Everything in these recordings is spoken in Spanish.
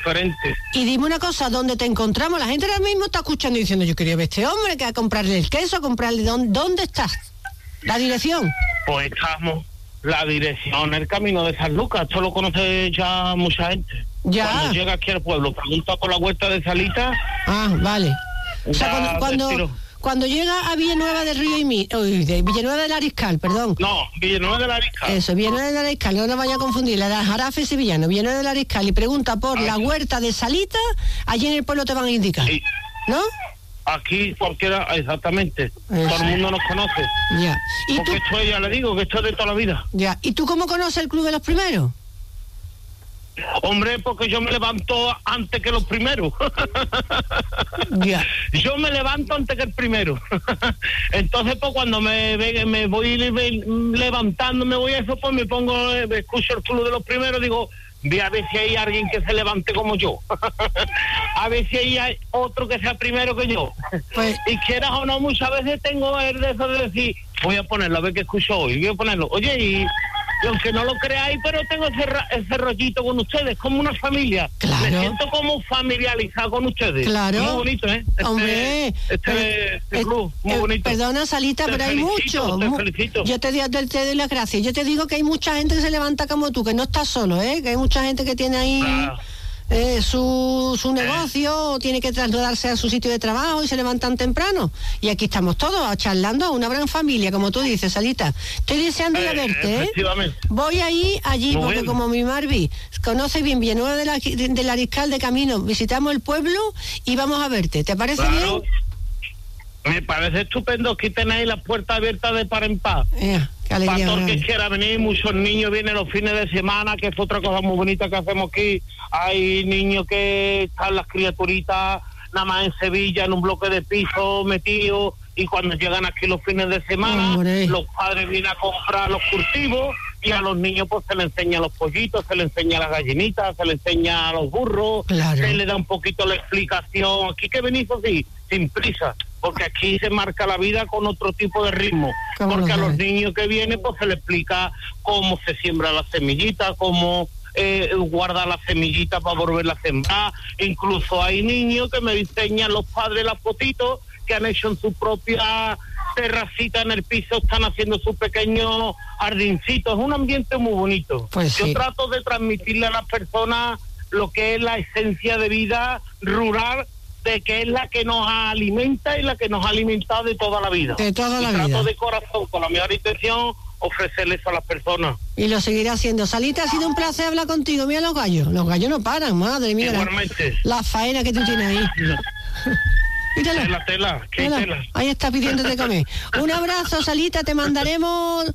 diferente. Y dime una cosa, ¿dónde te encontramos? La gente ahora mismo está escuchando y diciendo, yo quería ver a este hombre, que a comprarle el queso, a comprarle... ¿Dónde estás? ¿La dirección? Pues estamos, la dirección, el camino de San Lucas, esto lo conoce ya mucha gente. Ya. Cuando llega aquí al pueblo, pregunta por la huerta de Salita. Ah, vale. O sea, cuando llega a Villanueva del Río de Villanueva del Ariscal, perdón. No, Villanueva del Ariscal. Eso, Villanueva del Ariscal, no nos vaya a confundir, la Jarafe sevillano, Villanueva del Ariscal, y pregunta por la huerta de Salita, allí en el pueblo te van a indicar, sí. ¿No? Aquí cualquiera, exactamente. Eso. Todo el mundo nos conoce. Ya. ¿Y porque esto ya le digo, que esto es de toda la vida. Ya. ¿Y tú cómo conoces el Club de los Primeros? Hombre, porque yo me levanto antes que los primeros. Yeah. Yo me levanto antes que el primero. Entonces, pues cuando me voy levantando, me voy a eso, pues me escucho el Club de los Primeros, digo, voy a ver si hay alguien que se levante como yo. A ver si hay otro que sea primero que yo. Pues, y quieras o no, muchas veces tengo el de eso de decir, voy a ponerlo, a ver qué escucho hoy, voy a ponerlo. Oye, y aunque no lo creáis, pero tengo ese rollito con ustedes, como una familia. Claro. Me siento como familiarizado con ustedes. Claro. Muy bonito, ¿eh? Hombre, este club, muy bonito. Perdona, Salita, pero hay mucho. Te felicito. Yo te doy las gracias. Yo te digo que hay mucha gente que se levanta como tú, que no estás solo, ¿eh? Que hay mucha gente que tiene ahí... Claro. Su negocio, o tiene que trasladarse a su sitio de trabajo y se levantan temprano. Y aquí estamos todos charlando, una gran familia, como tú dices, Salita. Estoy deseando ir a verte, Voy allí, porque bien. Como mi Marvi conoce bien Villanueva del Ariscal de camino, visitamos el pueblo y vamos a verte. ¿Te parece bien? Me parece estupendo. Aquí tenéis las puertas abiertas de par en par. Para todo el que quiera venir, muchos niños vienen los fines de semana, que es otra cosa muy bonita que hacemos aquí. Hay niños que están las criaturitas nada más en Sevilla, en un bloque de piso metidos, y cuando llegan aquí los fines de semana, los padres vienen a comprar los cultivos, y a los niños pues se les enseña los pollitos, se les enseña las gallinitas, se les enseña los burros, se les da un poquito la explicación. Aquí que venís así, sin prisa, porque aquí se marca la vida con otro tipo de ritmo, porque a los niños que vienen pues se les explica cómo se siembra la semillita, cómo guardar la semillita para volverla a sembrar. Incluso hay niños que me enseñan los padres las fotitos que han hecho en su propia terracita en el piso, están haciendo su pequeño jardincito. Es un ambiente muy bonito. Pues yo sí. trato de transmitirle a las personas lo que es la esencia de vida rural, de que es la que nos alimenta y la que nos ha alimentado de toda la vida. De toda la vida. Trato de corazón, con la mejor intención, ofrecerles a las personas. Y lo seguiré haciendo. Salita, ha sido un placer hablar contigo. Mira los gallos no paran, madre mía. Igualmente. La faena que tú tienes ahí. Míralo. Tela. Ahí está pidiéndote comer. Un abrazo, Salita, te mandaremos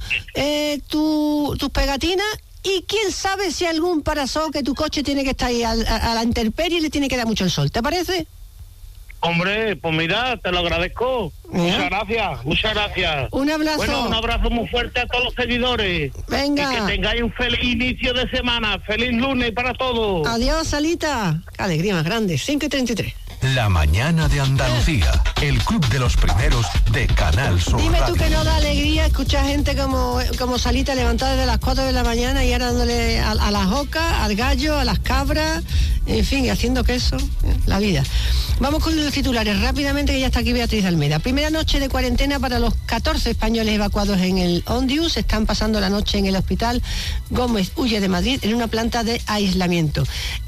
tus pegatinas. Y quién sabe si algún parasol, que tu coche tiene que estar ahí a la intemperie y le tiene que dar mucho el sol. ¿Te parece? Hombre, pues mira, te lo agradezco. Muchas gracias. Un abrazo. Bueno, un abrazo muy fuerte a todos los seguidores. Venga. Y que tengáis un feliz inicio de semana. Feliz lunes para todos. Adiós, Salita. Qué alegría más grande. 5:33. La mañana de Andalucía, el club de los primeros de Canal Sur. Dime tú que no da alegría escuchar gente como Salita levantada desde las 4 de la mañana y ahora dándole a las ocas, al gallo, a las cabras, en fin, y haciendo queso, la vida. Vamos con los titulares rápidamente, que ya está aquí Beatriz Almeida. Primera noche de cuarentena para los 14 españoles evacuados en el Ondius. Están pasando la noche en el hospital Gómez Ulle de Madrid, en una planta de aislamiento.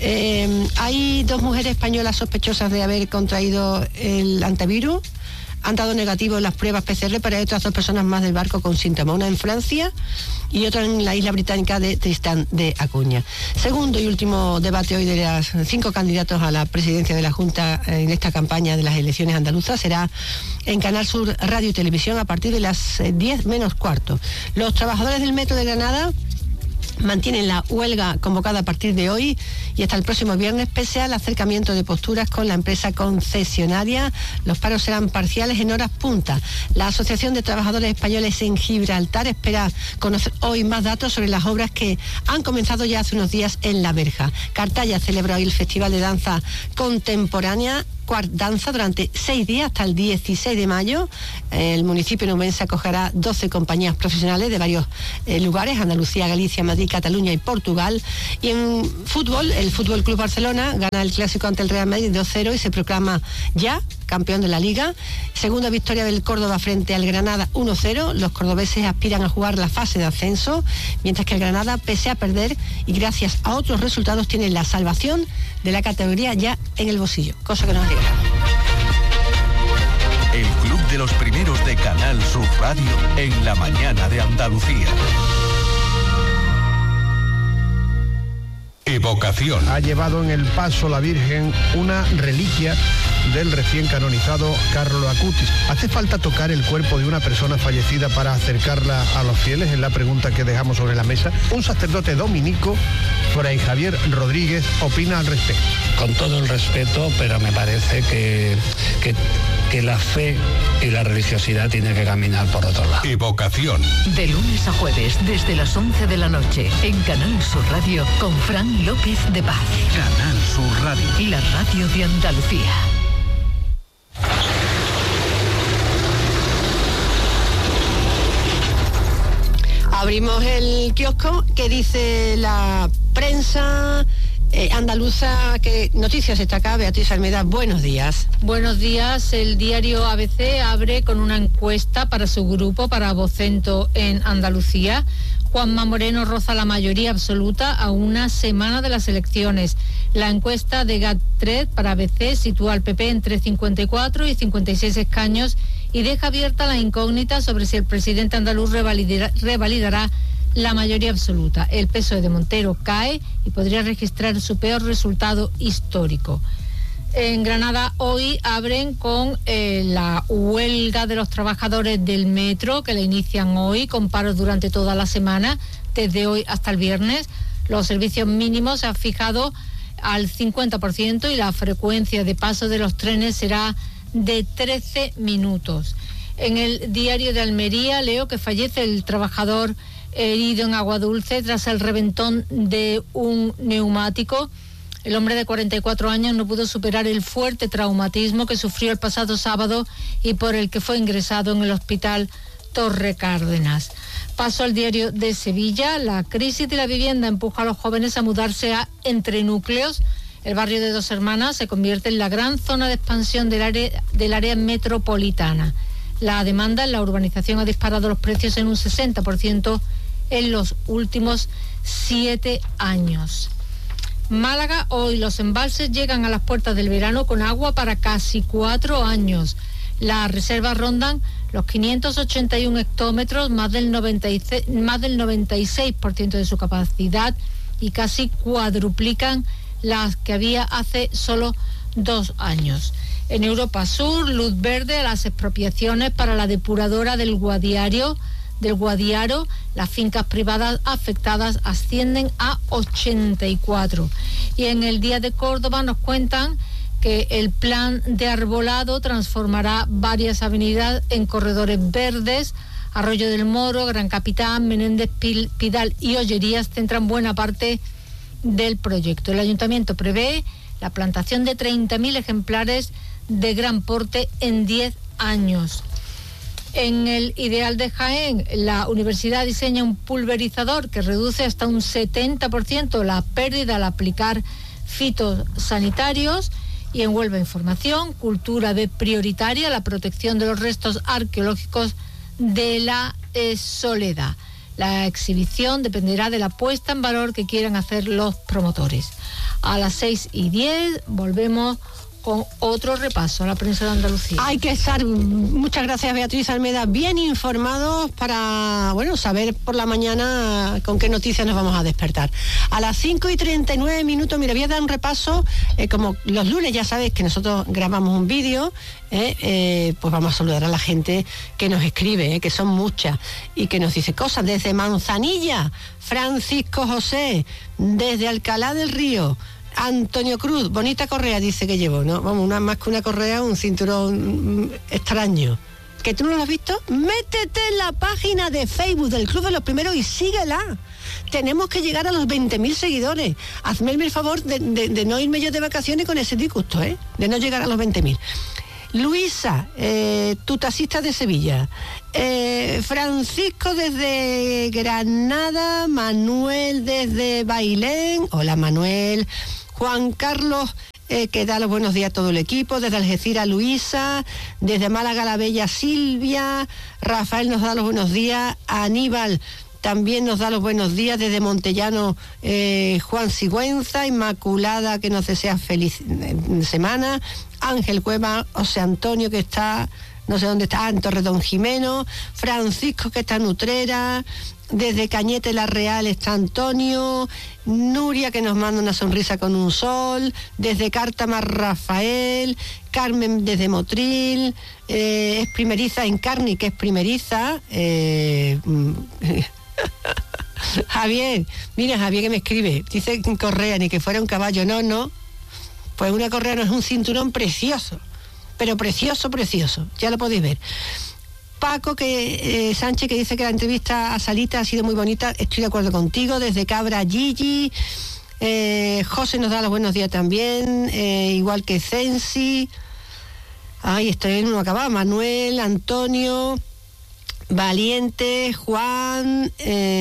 Hay 2 mujeres españolas sospechosas de haber contraído el antivirus. Han dado negativo en las pruebas PCR, pero hay otras 2 personas más del barco con síntomas, una en Francia y otra en la isla británica de Tristán de Acuña. Segundo y último debate hoy de las 5 candidatos a la presidencia de la Junta en esta campaña de las elecciones andaluzas será en Canal Sur Radio y Televisión a partir de las 10 menos cuarto. Los trabajadores del Metro de Granada mantienen la huelga convocada a partir de hoy y hasta el próximo viernes, pese al acercamiento de posturas con la empresa concesionaria. Los paros serán parciales en horas punta. La Asociación de Trabajadores Españoles en Gibraltar espera conocer hoy más datos sobre las obras que han comenzado ya hace unos días en La Verja. Cartaya celebró hoy el Festival de Danza Contemporánea, Square Danza durante 6 días hasta el 16 de mayo. El municipio nubense acogerá 12 compañías profesionales de varios lugares: Andalucía, Galicia, Madrid, Cataluña y Portugal. Y en fútbol, el Fútbol Club Barcelona gana el clásico ante el Real Madrid 2-0 y se proclama ya campeón de la Liga. Segunda victoria del Córdoba frente al Granada 1-0. Los cordobeses aspiran a jugar la fase de ascenso, mientras que el Granada, pese a perder y gracias a otros resultados, tiene la salvación de la categoría ya en el bolsillo, cosa que nos alegra. El Club de los Primeros de Canal Sur Radio en la mañana de Andalucía. Evocación. Ha llevado en el paso la Virgen una reliquia del recién canonizado Carlo Acutis. ¿Hace falta tocar el cuerpo de una persona fallecida para acercarla a los fieles? Es la pregunta que dejamos sobre la mesa. Un sacerdote dominico, Fray Javier Rodríguez, opina al respecto. Con todo el respeto, pero me parece que la fe y la religiosidad tienen que caminar por otro lado. Evocación. De lunes a jueves, desde las 11 de la noche, en Canal Sur Radio, con Fran López de Paz. Canal Sur Radio. Y la radio de Andalucía. Abrimos el kiosco. ¿Qué dice la prensa andaluza? ¿Qué noticias está acá? Beatriz Almeida, buenos días. Buenos días. El diario ABC abre con una encuesta para su grupo, para Vocento en Andalucía. Juanma Moreno roza la mayoría absoluta a una semana de las elecciones. La encuesta de GAT3 para ABC sitúa al PP entre 54 y 56 escaños y deja abierta la incógnita sobre si el presidente andaluz revalidará la mayoría absoluta. El PSOE de Montero cae y podría registrar su peor resultado histórico. En Granada hoy abren con la huelga de los trabajadores del metro, que la inician hoy, con paros durante toda la semana, desde hoy hasta el viernes. Los servicios mínimos se han fijado al 50% y la frecuencia de paso de los trenes será de 13 minutos. En el diario de Almería leo que fallece el trabajador herido en Aguadulce tras el reventón de un neumático. El hombre de 44 años no pudo superar el fuerte traumatismo que sufrió el pasado sábado y por el que fue ingresado en el hospital Torre Cárdenas. Paso al diario de Sevilla. La crisis de la vivienda empuja a los jóvenes a mudarse a entre núcleos. El barrio de Dos Hermanas se convierte en la gran zona de expansión del área metropolitana. La demanda en la urbanización ha disparado los precios en un 60% en los últimos 7 años. Málaga, hoy los embalses llegan a las puertas del verano con agua para casi 4 años. Las reservas rondan los 581 hectómetros, más del 96% de su capacidad, y casi cuadruplican las que había hace solo 2 años. En Europa Sur, luz verde a las expropiaciones para la depuradora del Guadiaro. Las fincas privadas afectadas ascienden a 84. Y en el Día de Córdoba nos cuentan que el plan de arbolado transformará varias avenidas en corredores verdes. Arroyo del Moro, Gran Capitán, Menéndez Pidal y Ollerías centran buena parte del proyecto. El ayuntamiento prevé la plantación de 30.000 ejemplares de gran porte en 10 años. En el Ideal de Jaén, la universidad diseña un pulverizador que reduce hasta un 70% la pérdida al aplicar fitosanitarios. Y en Huelva Información, cultura ve prioritaria la protección de los restos arqueológicos de la Soledad. La exhibición dependerá de la puesta en valor que quieran hacer los promotores. A las 6:10 volvemos con otro repaso a la prensa de Andalucía. Hay que estar, muchas gracias Beatriz Almeida, bien informados para, saber por la mañana con qué noticias nos vamos a despertar. A las 5:39, mira, voy a dar un repaso, como los lunes ya sabéis que nosotros grabamos un vídeo, pues vamos a saludar a la gente que nos escribe, que son muchas, y que nos dice cosas desde Manzanilla, Francisco José, desde Alcalá del Río, Antonio Cruz, bonita correa dice que llevo, ¿no? Vamos, más que una correa, un cinturón extraño. ¿Que tú no lo has visto? Métete en la página de Facebook del Club de los Primeros y síguela. tenemos que llegar a los 20.000 seguidores. Hazme el favor de no irme yo de vacaciones con ese disgusto, de no llegar a los 20.000. Luisa, tu taxista de Sevilla. Francisco desde Granada. Manuel desde Bailén. Hola, Manuel. Juan Carlos, que da los buenos días a todo el equipo. Desde Algeciras, Luisa. Desde Málaga, la bella Silvia. Rafael nos da los buenos días. Aníbal también nos da los buenos días. Desde Montellano, Juan Sigüenza. Inmaculada, que nos desea feliz semana. Ángel Cueva, José Antonio, que está, no sé dónde está, en Torredón Jimeno. Francisco, que está en Utrera. Desde Cañete La Real está Antonio. Nuria, que nos manda una sonrisa con un sol. Desde Cártama, Rafael. Carmen desde Motril. Es primeriza en Carni, que es primeriza. Javier, mira Javier que me escribe. Dice correa, ni que fuera un caballo. No. Pues una correa no es un cinturón precioso, pero precioso, ya lo podéis ver. Paco Sánchez, que dice que la entrevista a Salita ha sido muy bonita, estoy de acuerdo contigo. Desde Cabra, Gigi. José nos da los buenos días también, igual que Censi. Ay, estoy en uno acabado. Manuel, Antonio, Valiente, Juan,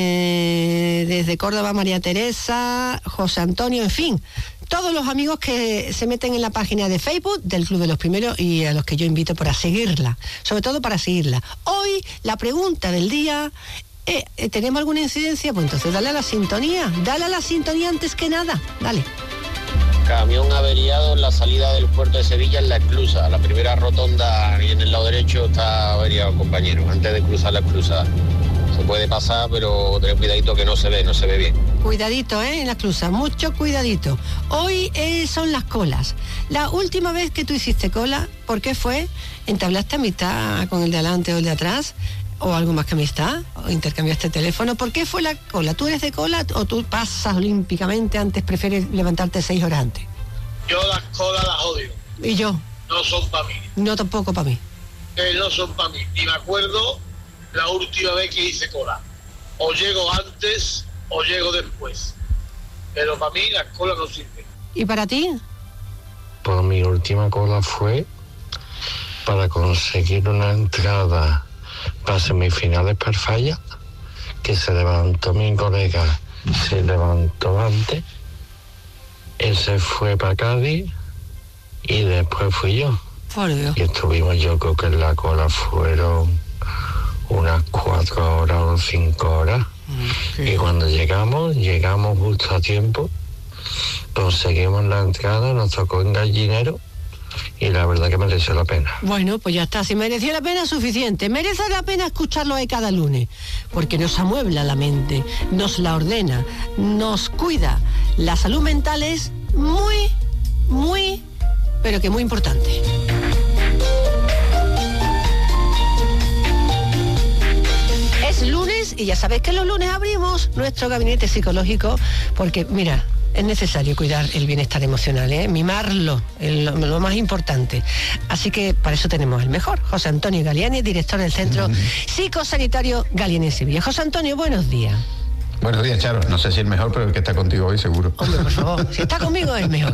desde Córdoba, María Teresa, José Antonio, en fin. Todos los amigos que se meten en la página de Facebook del Club de los Primeros y a los que yo invito para seguirla, sobre todo para seguirla. Hoy la pregunta del día, ¿tenemos alguna incidencia? Pues entonces dale a la sintonía antes que nada, dale. Camión averiado en la salida del puerto de Sevilla en la esclusa, la primera rotonda y en el lado derecho está averiado, compañero, antes de cruzar la esclusa. Se puede pasar, pero tener cuidadito que no se ve bien. Cuidadito, en la esclusa, mucho cuidadito. Hoy son las colas. La última vez que tú hiciste cola, ¿por qué fue? ¿Entablaste amistad con el de adelante o el de atrás? ¿O algo más que amistad? ¿O intercambiaste teléfono? ¿Por qué fue la cola? ¿Tú eres de cola o tú pasas olímpicamente antes, prefieres levantarte 6 horas antes? Yo las colas las odio. ¿Y yo? No son para mí. No, tampoco para mí. No son para mí. Y me acuerdo la última vez que hice cola. O llego antes o llego después. Pero para mí la cola no sirve. ¿Y para ti? Pues mi última cola fue para conseguir una entrada para semifinales per falla, que se levantó mi colega, se levantó antes, él se fue para Cádiz y después fui yo. Por Dios. Y estuvimos, yo creo que en la cola fueron unas 4 horas o 5 horas. Y cuando llegamos justo a tiempo, conseguimos la entrada, nos tocó en Gallinero y la verdad que mereció la pena. Bueno, pues ya está, si mereció la pena, suficiente. Merece la pena escucharlo ahí cada lunes, porque nos amuebla la mente, nos la ordena, nos cuida. La salud mental es muy, muy, pero que muy importante. Es lunes y ya sabéis que los lunes abrimos nuestro gabinete psicológico porque, mira, es necesario cuidar el bienestar emocional, mimarlo, lo más importante. Así que para eso tenemos el mejor, José Antonio Galiani, director del Centro Psicosanitario Galiani en Sevilla. José Antonio, buenos días. Buenos días, Charo. No sé si el mejor, pero el que está contigo hoy seguro. Hombre, por favor, si está conmigo es mejor.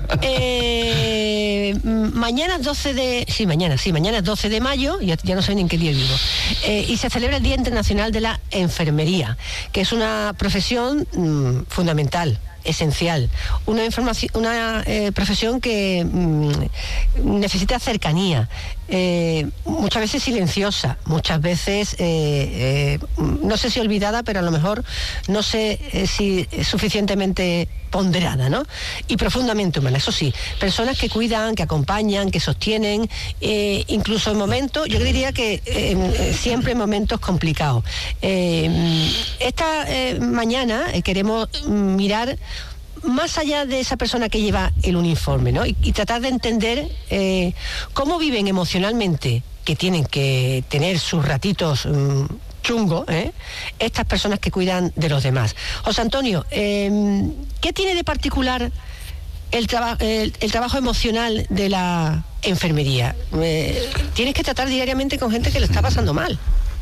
Mañana es 12 de mayo, ya no sé ni en qué día vivo, y se celebra el Día Internacional de la Enfermería, que es una profesión fundamental, esencial, una profesión que necesita cercanía, muchas veces silenciosa, muchas veces no sé si olvidada, pero a lo mejor no sé si suficientemente ponderada, ¿no? Y profundamente humana, eso sí, personas que cuidan, que acompañan, que sostienen, incluso en momentos, yo diría que siempre en momentos complicados. Esta mañana queremos mirar más allá de esa persona que lleva el uniforme, ¿no? Y tratar de entender cómo viven emocionalmente, que tienen que tener sus ratitos chungo, estas personas que cuidan de los demás. José Antonio, ¿qué tiene de particular el trabajo emocional de la enfermería? Tienes que tratar diariamente con gente que lo está pasando mal.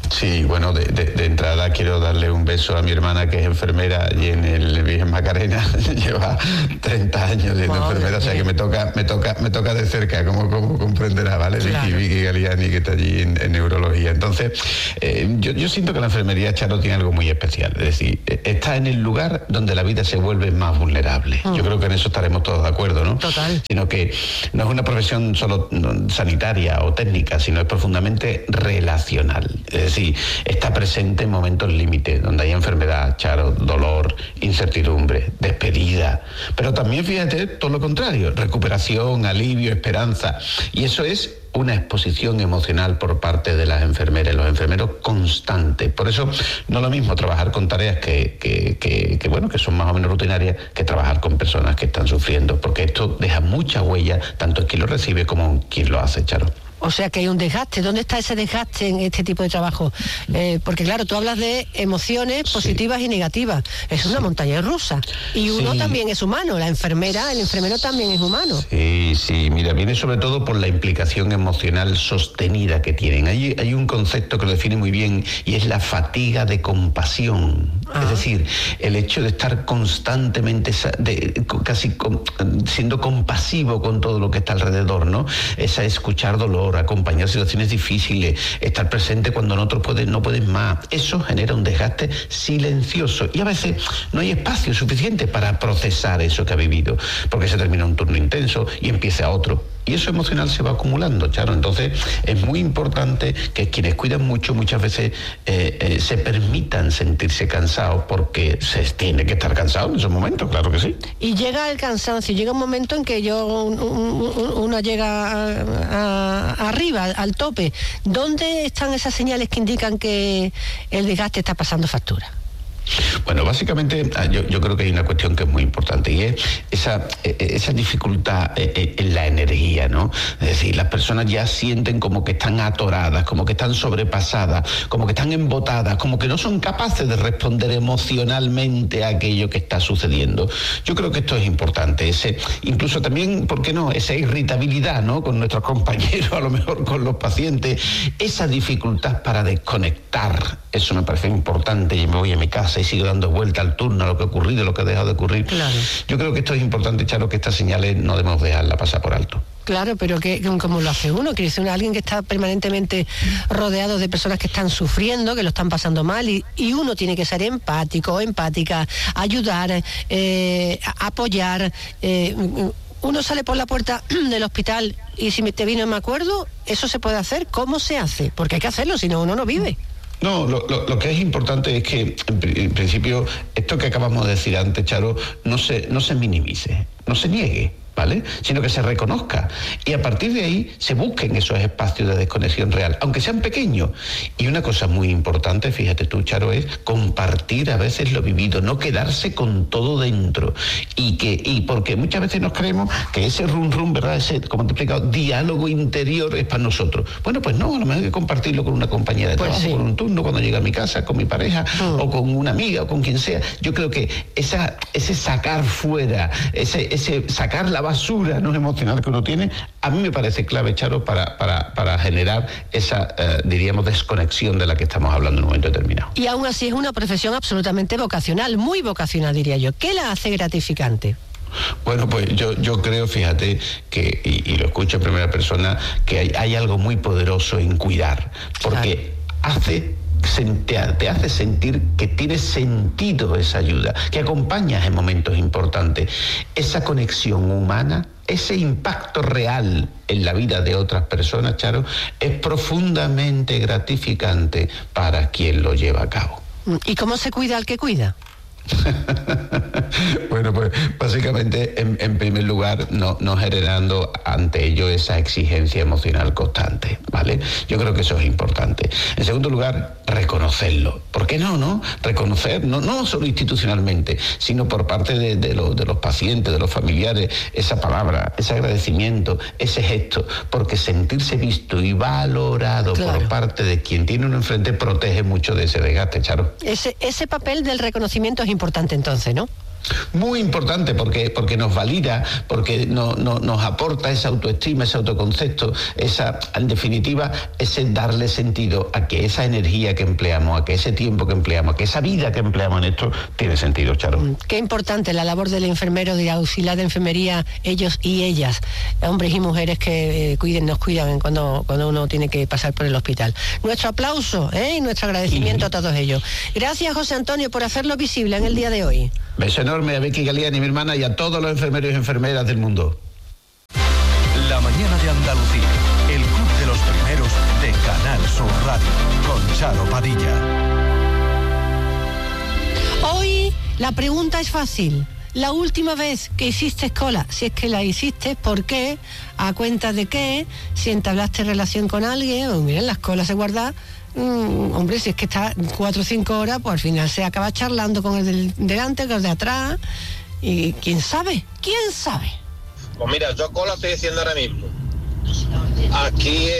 Sí, bueno, de entrada quiero darle un beso a mi hermana, que es enfermera y en el Virgen Macarena lleva 30 años siendo enfermera, o sea que me toca de cerca, como comprenderá, ¿vale? Claro. Vicky Galiani, que está allí en neurología. Entonces, yo siento que la enfermería, Charo, tiene algo muy especial, es decir, está en el lugar donde la vida se vuelve más vulnerable. Yo creo que en eso estaremos todos de acuerdo, ¿no? Total. Sino que no es una profesión solo sanitaria o técnica, sino es profundamente relacional. Es decir, está presente en momentos límites, donde hay enfermedad, Charo, dolor, incertidumbre, despedida. Pero también, fíjate, todo lo contrario, recuperación, alivio, esperanza. Y eso es una exposición emocional por parte de las enfermeras y los enfermeros constante. Por eso no es lo mismo trabajar con tareas que son más o menos rutinarias, que trabajar con personas que están sufriendo, porque esto deja mucha huella, tanto en quien lo recibe como en quien lo hace, Charo. O sea que hay un desgaste. ¿Dónde está ese desgaste en este tipo de trabajo? Porque claro, tú hablas de emociones positivas y negativas. Es una montaña rusa. Y uno también es humano. La enfermera, el enfermero también es humano. Sí, mira, viene sobre todo por la implicación emocional sostenida que tienen. Hay un concepto que lo define muy bien, y es la fatiga de compasión. Es decir, el hecho de estar constantemente siendo compasivo con todo lo que está alrededor, ¿no? Esa escuchar dolor, acompañar situaciones difíciles, estar presente cuando en otros no puedes más. Eso genera un desgaste silencioso, y a veces no hay espacio suficiente para procesar eso que ha vivido, porque se termina un turno intenso y empieza otro. Y eso emocional se va acumulando, Charo. Entonces es muy importante que quienes cuidan mucho, muchas veces se permitan sentirse cansados, porque se tiene que estar cansado en esos momentos, claro que sí. Y llega el cansancio, llega un momento en que uno llega arriba, al tope. ¿Dónde están esas señales que indican que el desgaste está pasando factura? Bueno, básicamente yo creo que hay una cuestión que es muy importante, y es esa dificultad en la energía, ¿no? Es decir, las personas ya sienten como que están atoradas, como que están sobrepasadas, como que están embotadas, como que no son capaces de responder emocionalmente a aquello que está sucediendo. Yo creo que esto es importante, incluso también, ¿por qué no?, esa irritabilidad, ¿no?, con nuestros compañeros, a lo mejor con los pacientes, esa dificultad para desconectar. Eso me parece importante. Y me voy a mi casa y sigo dando vuelta al turno, a lo que ha ocurrido, lo que ha dejado de ocurrir. Claro. Yo creo que esto es importante, Charo, que estas señales no debemos dejarlas pasar por alto. Claro, pero ¿cómo lo hace uno? Quiere decir, alguien que está permanentemente rodeado de personas que están sufriendo, que lo están pasando mal, y uno tiene que ser empático, empática, ayudar, apoyar. Uno sale por la puerta del hospital y si te vino, me acuerdo, ¿eso se puede hacer? ¿Cómo se hace? Porque hay que hacerlo, si no, uno no vive. No, lo que es importante es que, en principio, esto que acabamos de decir antes, Charo, no se minimice, no se niegue, ¿vale?, sino que se reconozca, y a partir de ahí se busquen esos espacios de desconexión real, aunque sean pequeños. Y una cosa muy importante, fíjate tú, Charo, es compartir a veces lo vivido, no quedarse con todo dentro, y porque muchas veces nos creemos que ese rum, ¿verdad?, ese, como te he explicado, diálogo interior es para nosotros. Bueno, pues no, a lo mejor hay que compartirlo con una compañera de trabajo, con un turno, cuando llega a mi casa, con mi pareja, o con una amiga, o con quien sea. Yo creo que ese sacar fuera, ese sacar la basura no emocional que uno tiene, a mí me parece clave, Charo, para generar esa, diríamos, desconexión de la que estamos hablando en un momento determinado. Y aún así es una profesión absolutamente vocacional, muy vocacional, diría yo. ¿Qué la hace gratificante? Bueno, pues yo creo, fíjate, que, y lo escucho en primera persona, que hay algo muy poderoso en cuidar, porque te hace sentir que tiene sentido esa ayuda, que acompañas en momentos importantes. Esa conexión humana, ese impacto real en la vida de otras personas, Charo, es profundamente gratificante para quien lo lleva a cabo. ¿Y cómo se cuida al que cuida? Bueno, pues básicamente en primer lugar no generando ante ello esa exigencia emocional constante, ¿vale? Yo creo que eso es importante. En segundo lugar, reconocerlo. ¿Por qué no? Reconocer, no solo institucionalmente, sino por parte de los pacientes, de los familiares, esa palabra, ese agradecimiento, ese gesto, porque sentirse visto y valorado por parte de quien tiene uno enfrente protege mucho de ese desgaste, Charo. Ese papel del reconocimiento es importante entonces, ¿no? Muy importante porque nos valida, porque nos aporta esa autoestima, ese autoconcepto, en definitiva, ese darle sentido a que esa energía que empleamos, a que ese tiempo que empleamos, a que esa vida que empleamos en esto tiene sentido, Charo. Qué importante la labor del enfermero, de auxiliar de enfermería, ellos y ellas, hombres y mujeres que nos cuidan cuando uno tiene que pasar por el hospital. Nuestro aplauso y nuestro agradecimiento a todos ellos. Gracias, José Antonio, por hacerlo visible en el día de hoy. Beso enorme a Becky Galeani, mi hermana, y a todos los enfermeros y enfermeras del mundo. La mañana de Andalucía, el club de los primeros de Canal Sur Radio, con Charo Padilla. Hoy la pregunta es fácil. La última vez que hiciste cola, si es que la hiciste, ¿por qué? ¿A cuenta de qué? Si entablaste relación con alguien, o miren, las colas se guardan. Hombre, si es que está 4 o 5 horas, pues al final se acaba charlando con el del delante, con el de atrás, y quién sabe. Pues mira, yo cola estoy haciendo ahora mismo. Aquí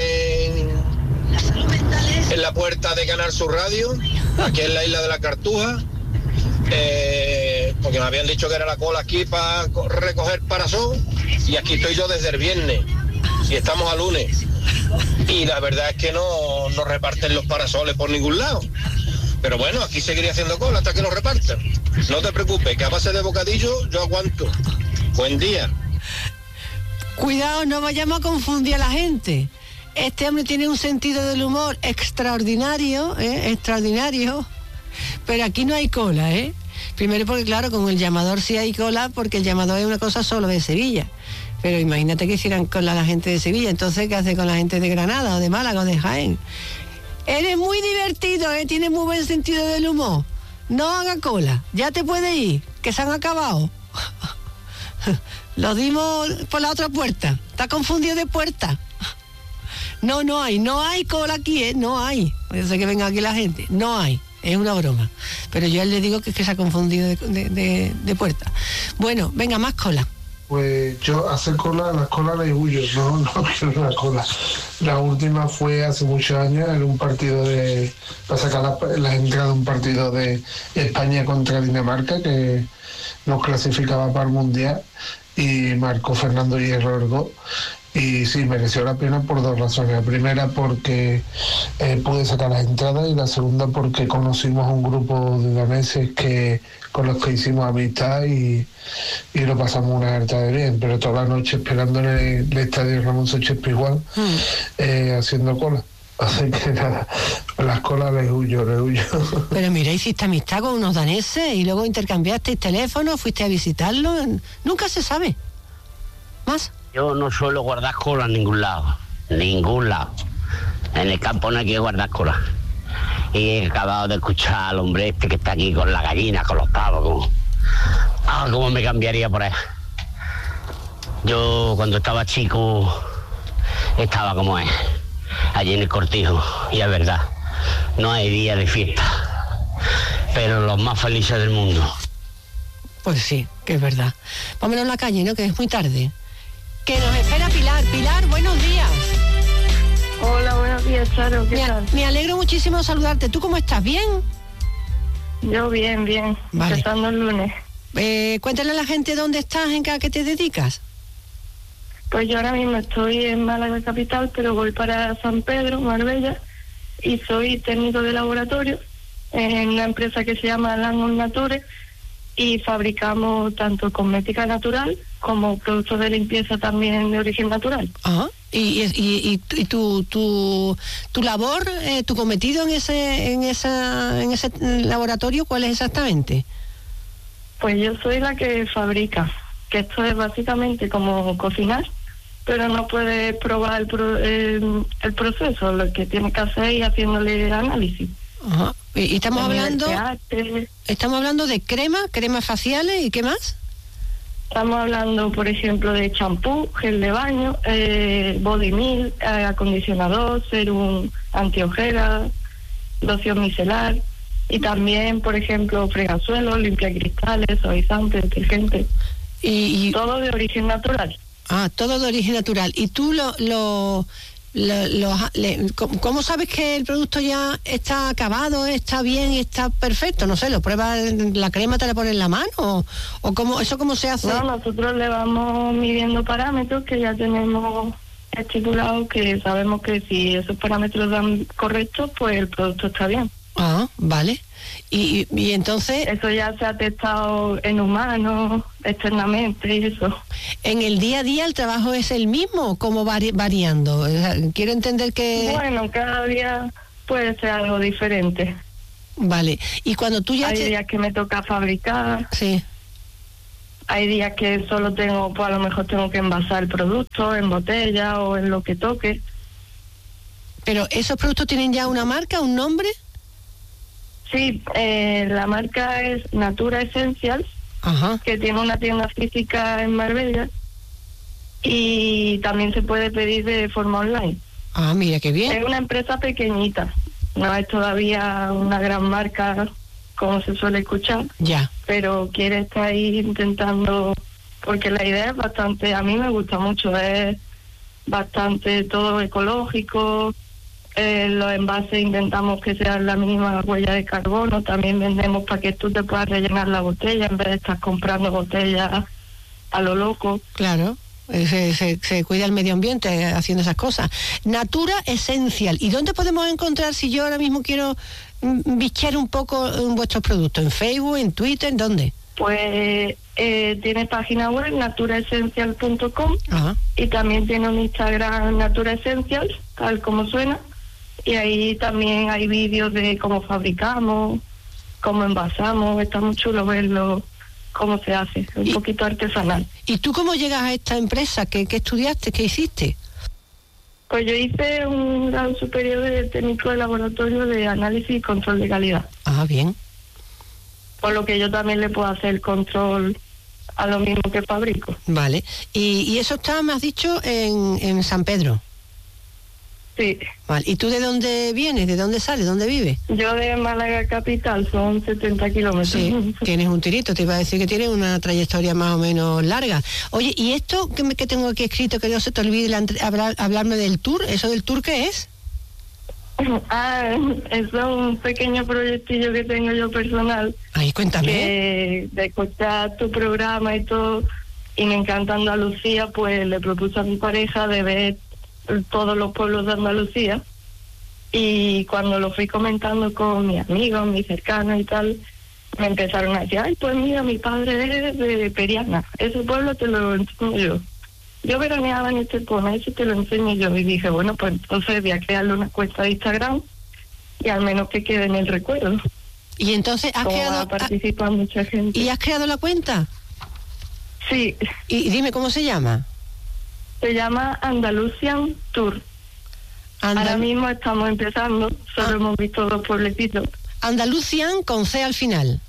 en la puerta de Canal Sur Radio, aquí en la isla de la Cartuja, porque me habían dicho que era la cola aquí para recoger parasol, y aquí estoy yo desde el viernes, y estamos a lunes. Y la verdad es que no reparten los parasoles por ningún lado. Pero bueno, aquí seguiré haciendo cola hasta que los repartan. No te preocupes, que a base de bocadillo yo aguanto. Buen día. Cuidado, no vayamos a confundir a la gente. Este hombre tiene un sentido del humor extraordinario, pero aquí no hay cola, Primero porque, claro, con el llamador sí hay cola, porque el llamador es una cosa solo de Sevilla. Pero imagínate que hicieran cola la gente de Sevilla, entonces ¿qué hace con la gente de Granada, o de Málaga, o de Jaén? Eres muy divertido, tienes muy buen sentido del humor. No haga cola, ya te puedes ir, que se han acabado. Lo dimos por la otra puerta, está confundido de puerta. No hay cola aquí, no hay. Yo sé que venga aquí la gente, no hay. Es una broma, pero yo a él le digo que es que se ha confundido de puerta. Bueno, venga, más cola. Pues yo hacer cola, las colas les huyo, no quiero una cola. La última fue hace muchos años en un partido para sacar las entradas de un partido de España contra Dinamarca, que nos clasificaba para el Mundial, y marcó Fernando Hierro el gol. Y sí, mereció la pena por 2 razones. La primera porque pude sacar las entradas, y la segunda porque conocimos a un grupo de daneses con los que hicimos amistad y lo pasamos una harta de bien. Pero toda la noche esperando en el estadio Ramón Sánchez Pizjuán, haciendo cola. Así que nada, las colas les huyo. Pero mira, hiciste amistad con unos daneses y luego intercambiasteis teléfonos, fuiste a visitarlos. Nunca se sabe. ¿Más? Yo no suelo guardar cola en ningún lado. En el campo no hay que guardar cola. Y he acabado de escuchar al hombre este que está aquí con la gallina, con los pavos. ¿Cómo me cambiaría por ahí? Yo cuando estaba chico estaba como es, allí en el cortijo. Y es verdad, no hay día de fiesta, pero los más felices del mundo. Pues sí, que es verdad. Vámonos a la calle, ¿no? Que es muy tarde. Que nos espera Pilar. Pilar, buenos días. Hola, buenos días, Charo, ¿qué tal? Me alegro muchísimo de saludarte. ¿Tú cómo estás? ¿Bien? Yo bien. Vale. Empezando el lunes. Cuéntale a la gente dónde estás, a qué te dedicas. Pues yo ahora mismo estoy en Málaga capital, pero voy para San Pedro, Marbella, y soy técnico de laboratorio en una empresa que se llama Langos Nature, y fabricamos tanto cosmética natural como productos de limpieza también de origen natural. Ajá. Y tu labor, tu cometido en ese laboratorio, ¿cuál es exactamente? Pues yo soy la que fabrica, que esto es básicamente como cocinar, pero no puedes probar el proceso, lo que tienes que hacer es haciéndole análisis. Ajá. Y estamos hablando de cremas faciales, ¿y qué más? Estamos hablando, por ejemplo, de champú, gel de baño, body milk, acondicionador, serum antiojeras, loción micelar, y también, por ejemplo, fregasuelos, limpiacristales, suavizantes, detergentes. Y todo de origen natural. Todo de origen natural. ¿Y tú ¿Cómo sabes que el producto ya está acabado, está bien y está perfecto? No sé, ¿lo pruebas, la crema te la pones en la mano o cómo se hace? No, nosotros le vamos midiendo parámetros que ya tenemos estipulados, que sabemos que si esos parámetros dan correctos, pues el producto está bien. Ah, vale. Y entonces... Eso ya se ha testado en humanos, externamente y eso. ¿En el día a día el trabajo es el mismo o cómo va variando? Quiero entender que... Bueno, cada día puede ser algo diferente. Vale. Y cuando tú ya... Hay días que me toca fabricar. Sí. Hay días que solo tengo, pues a lo mejor tengo que envasar el producto en botella o en lo que toque. ¿Pero esos productos tienen ya una marca, un nombre? Sí, la marca es Natura Essentials, que tiene una tienda física en Marbella y también se puede pedir de forma online. Ah, mira qué bien. Es una empresa pequeñita, no es todavía una gran marca como se suele escuchar. Ya. Pero quiere estar ahí intentando, porque la idea es bastante, a mí me gusta mucho, es bastante todo ecológico. Los envases intentamos que sean la mínima huella de carbono. También vendemos para que tú te puedas rellenar la botella en vez de estar comprando botellas a lo loco. Claro, se cuida el medio ambiente haciendo esas cosas. Natura Essential. ¿Y dónde podemos encontrar si yo ahora mismo quiero bichear un poco vuestros productos? ¿En Facebook, en Twitter, en dónde? Pues tiene página web naturaessential.com y también tiene un Instagram Natura Essentials, tal como suena. Y ahí también hay vídeos de cómo fabricamos, cómo envasamos. Está muy chulo verlo, cómo se hace, un poquito artesanal. ¿Y tú cómo llegas a esta empresa? ¿Qué estudiaste? ¿Qué hiciste? Pues yo hice un grado superior de técnico de laboratorio de análisis y control de calidad. Ah, bien. Por lo que yo también le puedo hacer control a lo mismo que fabrico. Vale. Y eso está, me has dicho, en San Pedro. Sí. Vale. ¿Y tú de dónde vienes? ¿De dónde sales? ¿Dónde vives? Yo de Málaga capital, son 70 kilómetros. Sí, tienes un tirito, te iba a decir que tienes una trayectoria más o menos larga. Oye, ¿y esto que tengo aquí escrito, que no se te olvide hablarme del tour? ¿Eso del tour qué es? Eso es un pequeño proyectillo que tengo yo personal. Ay, cuéntame. De escuchar tu programa y todo, y me encanta Andalucía, pues le propuse a mi pareja de ver todos los pueblos de Andalucía, y cuando lo fui comentando con mis amigos, mis cercanos y tal, me empezaron a decir, ay, pues mira, mi padre es de Periana, ese pueblo te lo enseño yo. Yo veraneaba en este pueblo, ese te lo enseño yo, y dije, bueno, pues entonces voy a crearle una cuenta de Instagram y al menos que quede en el recuerdo. Y entonces participa mucha gente. ¿Y has creado la cuenta? Sí. Y dime, ¿cómo se llama? Se llama Andalusian Tour. Ahora mismo estamos empezando, solo hemos visto 2 pueblecitos. Andalusian con C al final.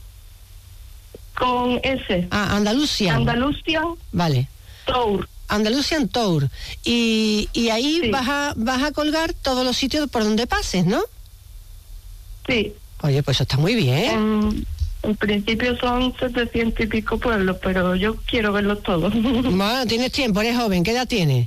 Con S. Ah, Andalusian. Andalusian. Vale. Tour. Andalusian Tour. Y ahí sí. vas a colgar todos los sitios por donde pases, ¿no? Sí. Oye, pues eso está muy bien. En principio son 700 y pico pueblos, pero yo quiero verlos todos. Bueno, tienes tiempo, eres joven. ¿Qué edad tienes?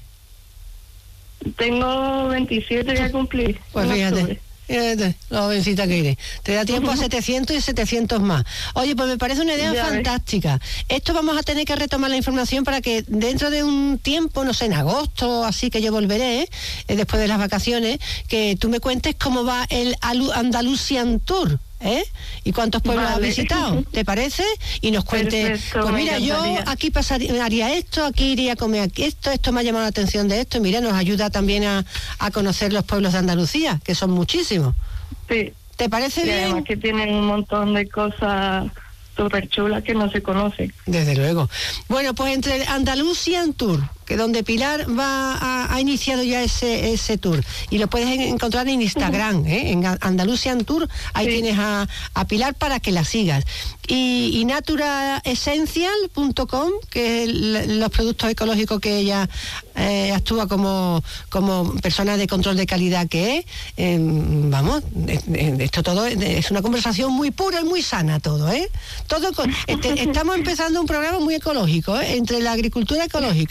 Tengo 27 ya cumplí. Pues fíjate, lo jovencita que eres. Te da tiempo a 700 y 700 más. Oye, pues me parece una idea fantástica. Esto vamos a tener que retomar la información para que dentro de un tiempo, no sé, en agosto, así que yo volveré, después de las vacaciones, que tú me cuentes cómo va el Andalusian Tour. ¿Y cuántos pueblos has visitado? ¿Te parece? Y nos cuentes, perfecto, pues mira, yo aquí haría esto, aquí iría a comer esto me ha llamado la atención de esto, y mira, nos ayuda también a conocer los pueblos de Andalucía, que son muchísimos. Sí. ¿Te parece bien? Además que tienen un montón de cosas súper chulas que no se conocen. Desde luego. Bueno, pues entre el Andalusian Tour, que donde Pilar ha iniciado ya ese tour, y lo puedes encontrar en Instagram, en Andalusian Tour, ahí tienes a Pilar para que la sigas. Y naturaessential.com, que es los productos ecológicos que ella actúa como persona de control de calidad que es. Vamos, esto todo es una conversación muy pura y muy sana todo, estamos empezando un programa muy ecológico, entre la agricultura ecológica,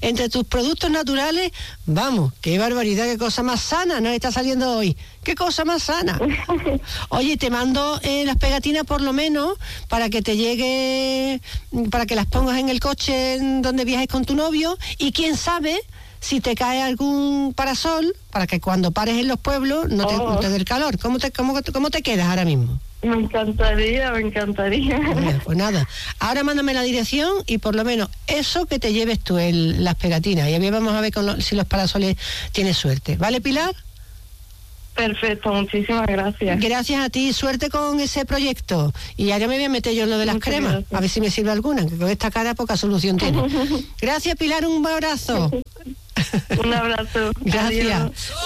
entre tus productos naturales, vamos, qué barbaridad, qué cosa más sana nos está saliendo hoy. Qué cosa más sana. Oye, te mando las pegatinas por lo menos para que te llegue, para que las pongas en el coche donde viajes con tu novio, y quién sabe si te cae algún parasol para que cuando pares en los pueblos no te dé el calor. ¿Cómo te quedas ahora mismo? Me encantaría. Pues nada, ahora mándame la dirección y por lo menos eso que te lleves tú, las pegatinas, y a mí vamos a ver si los parasoles tienes suerte. ¿Vale, Pilar? Perfecto, muchísimas gracias. Gracias a ti, suerte con ese proyecto. Y ahora me voy a meter yo en lo de las cremas, gracias. A ver si me sirve alguna, que con esta cara poca solución tiene. Gracias, Pilar, un abrazo. Un abrazo. Gracias. Adiós.